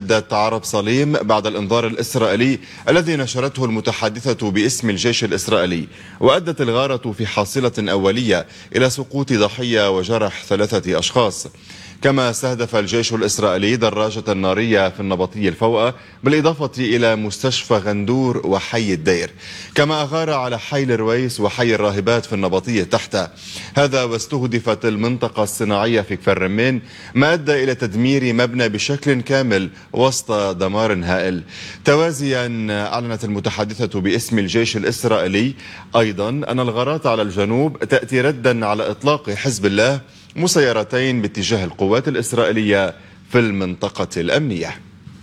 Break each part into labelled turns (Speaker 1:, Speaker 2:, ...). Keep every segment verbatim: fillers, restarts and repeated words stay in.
Speaker 1: هداد عرب صليم بعد الإنذار الإسرائيلي الذي نشرته المتحدثة باسم الجيش الإسرائيلي. وأدت الغارة في حاصلة أولية إلى سقوط ضحية وجرح ثلاثة أشخاص. كما استهدف الجيش الإسرائيلي دراجة نارية في النبطي الفوقة بالإضافة إلى مستشفى غندور وحي الدير. كما أغار على حي الرويس وحي الراهبات في النبطية تحت هذا، واستهدفت المنطقة الصناعية في كفر رمين، ما أدى إلى تدمير مبنى بشكل كامل وسط دمار هائل. توازيا أعلنت المتحدثة باسم الجيش الإسرائيلي أيضا أن الغارات على الجنوب تأتي ردا على إطلاق حزب الله مسيرتين باتجاه القوات الإسرائيلية في المنطقة الأمنية.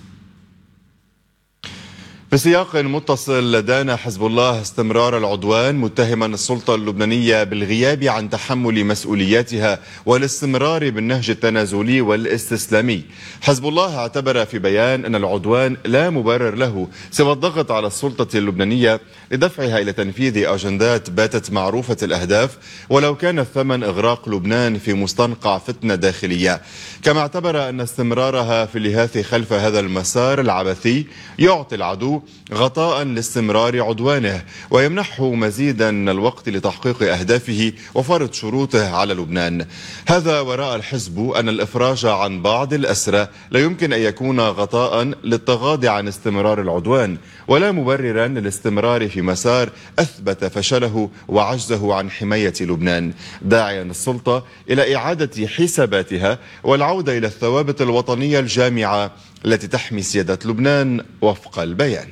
Speaker 1: في سياق متصل، دان حزب الله استمرار العدوان متهما السلطة اللبنانية بالغياب عن تحمل مسؤولياتها والاستمرار بالنهج التنازلي والاستسلامي. حزب الله اعتبر في بيان أن العدوان لا مبرر له سوى الضغط على السلطة اللبنانية لدفعها إلى تنفيذ أجندات باتت معروفة الأهداف ولو كان الثمن إغراق لبنان في مستنقع فتنة داخلية. كما اعتبر أن استمرارها في اللهاث خلف هذا المسار العبثي يعطي العدو غطاء لاستمرار عدوانه ويمنحه مزيدا من الوقت لتحقيق أهدافه وفرض شروطه على لبنان. هذا وراء الحزب أن الإفراج عن بعض الأسرى لا يمكن أن يكون غطاء للتغاضي عن استمرار العدوان ولا مبررا للاستمرار في مسار أثبت فشله وعجزه عن حماية لبنان، داعيا السلطة إلى إعادة حساباتها والعودة إلى الثوابت الوطنية الجامعة التي تحمي سيادة لبنان وفق البيان.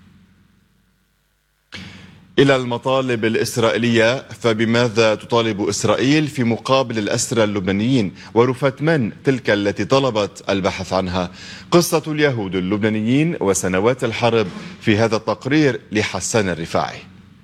Speaker 1: إلى المطالب الإسرائيلية، فبماذا تطالب إسرائيل في مقابل الأسرى اللبنانيين؟ ورفة من تلك التي طلبت البحث عنها؟ قصة اليهود اللبنانيين وسنوات الحرب في هذا التقرير لحسان الرفاعي.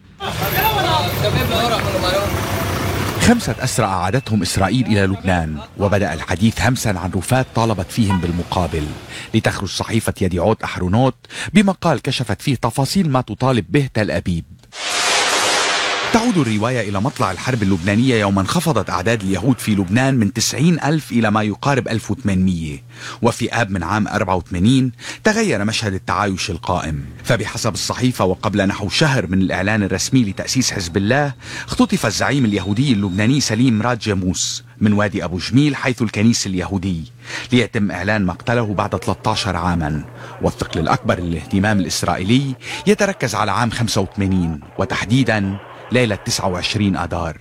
Speaker 2: خمسة أسرى أعادتهم إسرائيل إلى لبنان، وبدأ الحديث همسا عن رفات طالبت فيهم بالمقابل، لتخرج صحيفة يديعوت أحرونوت بمقال كشفت فيه تفاصيل ما تطالب به تل أبيب. تعود الرواية إلى مطلع الحرب اللبنانية يوم انخفضت أعداد اليهود في لبنان من تسعين ألف إلى ما يقارب ألف وثمانمئة، وفي آب من عام أربعة وثمانين تغير مشهد التعايش القائم. فبحسب الصحيفة وقبل نحو شهر من الإعلان الرسمي لتأسيس حزب الله، اختطف الزعيم اليهودي اللبناني سليم مراد جاموس من وادي أبو جميل حيث الكنيس اليهودي، ليتم إعلان مقتله بعد ثلاثة عشر عاما. والثقل الأكبر للاهتمام الإسرائيلي يتركز على عام خمسة وثمانين وتحديدا ليلة تسعة وعشرين آذار.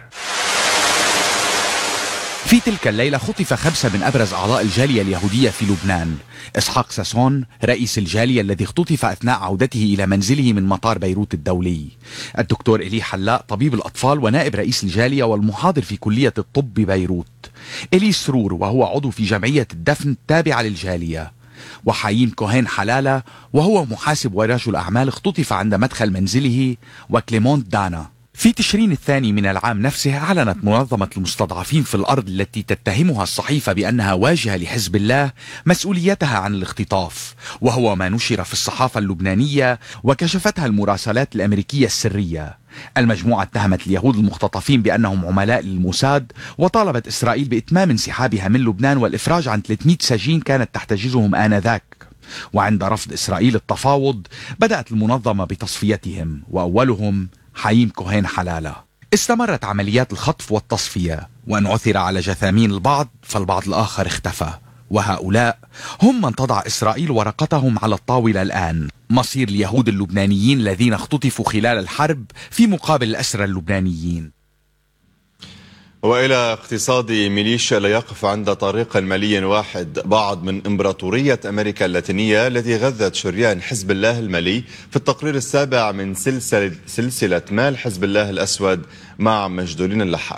Speaker 2: في تلك الليلة خطف خمسة من أبرز أعضاء الجالية اليهودية في لبنان: إسحاق ساسون رئيس الجالية الذي اختطف أثناء عودته إلى منزله من مطار بيروت الدولي، الدكتور إلي حلاق طبيب الأطفال ونائب رئيس الجالية والمحاضر في كلية الطب ببيروت، إلي سرور وهو عضو في جمعية الدفن التابعة للجالية، وحايم كوهين حلالة وهو محاسب ورجل أعمال اختطف عند مدخل منزله، وكليمونت دانا. في تشرين الثاني من العام نفسه أعلنت منظمة المستضعفين في الأرض التي تتهمها الصحيفة بأنها واجهة لحزب الله مسؤوليتها عن الاختطاف، وهو ما نشر في الصحافة اللبنانية وكشفتها المراسلات الأمريكية السرية. المجموعة اتهمت اليهود المختطفين بأنهم عملاء للموساد، وطالبت إسرائيل بإتمام انسحابها من لبنان والإفراج عن ثلاثمئة سجين كانت تحتجزهم آنذاك. وعند رفض إسرائيل التفاوض بدأت المنظمة بتصفيتهم، وأولهم حايم كوهين حلالة. استمرت عمليات الخطف والتصفية، وأن عثر على جثامين البعض فالبعض الآخر اختفى، وهؤلاء هم من تضع إسرائيل ورقتهم على الطاولة الآن: مصير اليهود اللبنانيين الذين اختطفوا خلال الحرب في مقابل الأسرى اللبنانيين.
Speaker 1: وإلى اقتصاد ميليشيا لا يقف عند طريق مالي واحد، بعض من إمبراطورية أمريكا اللاتينية التي غذت شريان حزب الله المالي في التقرير السابع من سلسلة, سلسلة مال حزب الله الأسود مع مجدولين اللحام.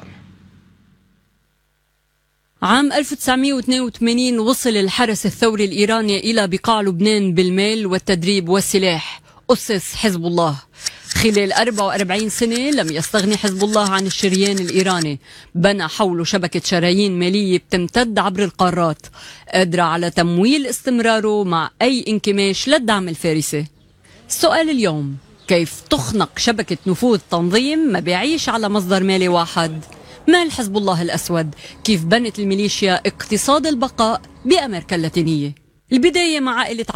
Speaker 3: عام ألف وتسعمئة واثنين وثمانين وصل الحرس الثوري الإيراني إلى بقاع لبنان بالمال والتدريب والسلاح. أسس حزب الله. خلال أربع وأربعين سنة لم يستغني حزب الله عن الشريان الإيراني، بنى حوله شبكة شرايين مالية بتمتد عبر القارات، قادرة على تمويل استمراره مع أي انكماش للدعم الفارسي. السؤال اليوم: كيف تخنق شبكة نفوذ تنظيم ما بيعيش على مصدر مالي واحد؟ مال حزب الله الأسود؟ كيف بنت الميليشيا اقتصاد البقاء بأمريكا اللاتينية؟ البداية مع عائلة